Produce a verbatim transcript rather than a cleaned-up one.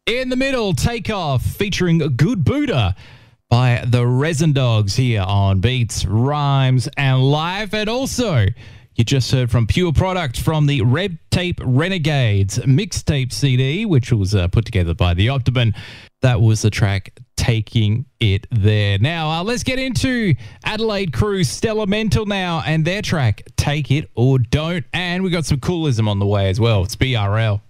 In the middle, Takeoff featuring Good Buddha by the Resin Dogs here on Beats, Rhymes and Life. And also, you just heard from Pure Product from the Red Tape Renegades mixtape C D, which was uh, put together by the Optimum. That was the track Taking It There. Now, uh, let's get into Adelaide crew Stellar Mental now and their track Take It or Don't. And we got some coolism on the way as well. It's B R L.